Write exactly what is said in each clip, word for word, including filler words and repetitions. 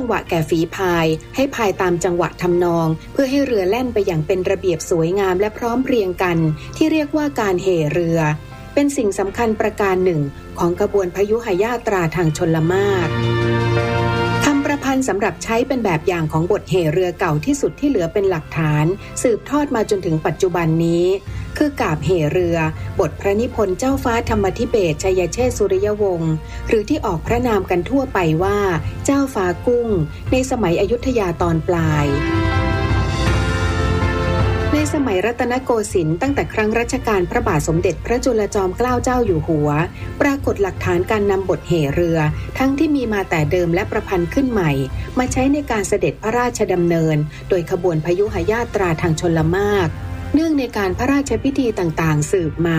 งหวะแก่ฝีพายให้พายตามจังหวะทำนองเพื่อให้เรือแล่นไปอย่างเป็นระเบียบสวยงามและพร้อมเพรียงกันที่เรียกว่าการเหเรือเป็นสิ่งสำคัญประการหนึ่งของขบวนพยุหญาตราทางชลมารคำประพันธ์สำหรับใช้เป็นแบบอย่างของบทเหเรือเก่าที่สุดที่เหลือเป็นหลักฐานสืบทอดมาจนถึงปัจจุบันนี้คือกาบเหเรือบทพระนิพนธ์เจ้าฟ้าธรรมธิเบศรชัยเชษฐ์สุริยวงศ์หรือที่ออกพระนามกันทั่วไปว่าเจ้าฟ้ากุ้งในสมัยอยุธยาตอนปลายในสมัยรัตนโกสินทร์ตั้งแต่ครั้งรัชกาลพระบาทสมเด็จพระจุลจอมเกล้าเจ้าอยู่หัวปรากฏหลักฐานการนำบทเหเรือทั้งที่มีมาแต่เดิมและประพันธ์ขึ้นใหม่มาใช้ในการเสด็จพระราชดำเนินโดยขบวนพยุหญาตราทางชลมารเนื่องในการพระราชพิธีต่างๆสืบมา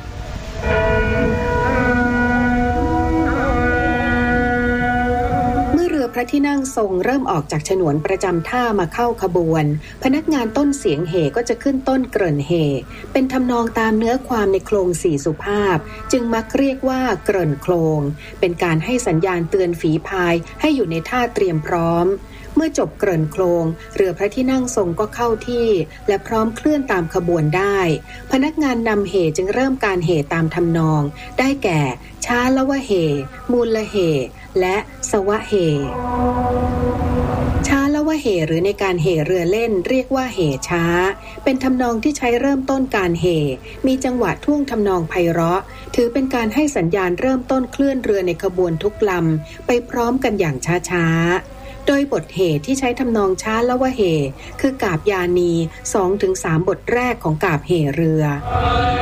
เมื่อเรือพระที่นั่งทรงเริ่มออกจากฉนวนประจำท่ามาเข้าขบวนพนักงานต้นเสียงเหก็จะขึ้นต้นเกริ่นเหเป็นทำนองตามเนื้อความในโครงสี่สุภาพจึงมักเรียกว่าเกริ่นโครงเป็นการให้สัญญาณเตือนฝีพายให้อยู่ในท่าเตรียมพร้อมเมื่อจบเกริ่นโครงเรือพระที่นั่งทรงก็เข้าที่และพร้อมเคลื่อนตามขบวนได้พนักงานนำเหจึงเริ่มการเหตามทำนองได้แก่ช้าละวะเหมูลละเหและสวะเหช้าละวะเหหรือในการเหเรือเล่นเรียกว่าเหช้าเป็นทำนองที่ใช้เริ่มต้นการเหมีจังหวะท่วงทำนองไพเราะถือเป็นการให้สัญญาณเริ่มต้นเคลื่อนเรือในขบวนทุกลำไปพร้อมกันอย่างช้าๆโดยบทเหที่ใช้ทำนองช้าละวะเหคือกาบยานี สองถึงสาม บทแรกของกาบเหเรือ